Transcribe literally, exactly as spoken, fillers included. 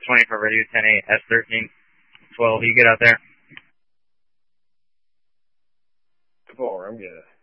twenty for radio ten eight, S thirteen twelve. You get out there? four, I'm good.